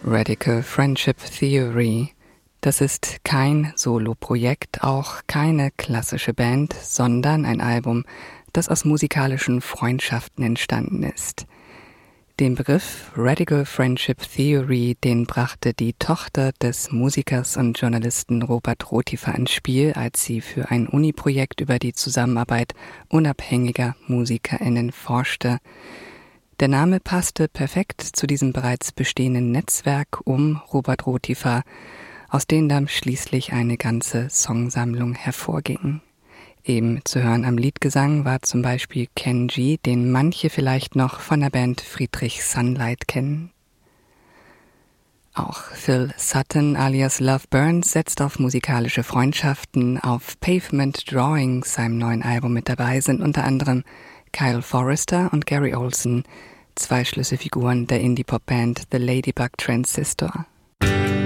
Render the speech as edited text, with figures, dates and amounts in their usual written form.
Radical Friendship Theory. Das ist kein Soloprojekt, auch keine klassische Band, sondern ein Album, das aus musikalischen Freundschaften entstanden ist. Den Begriff Radical Friendship Theory, den brachte die Tochter des Musikers und Journalisten Robert Rotifer ins Spiel, als sie für ein Uni-Projekt über die Zusammenarbeit unabhängiger MusikerInnen forschte. Der Name passte perfekt zu diesem bereits bestehenden Netzwerk um Robert Rotifer, aus dem dann schließlich eine ganze Songsammlung hervorging. Eben zu hören am Liedgesang war zum Beispiel Ken G., den manche vielleicht noch von der Band Friedrich Sunlight kennen. Auch Phil Sutton alias Love Burns setzt auf musikalische Freundschaften. Auf Pavement Drawings, seinem neuen Album, mit dabei sind unter anderem Kyle Forrester und Gary Olson, zwei Schlüsselfiguren der Indie-Pop-Band The Ladybug Transistor.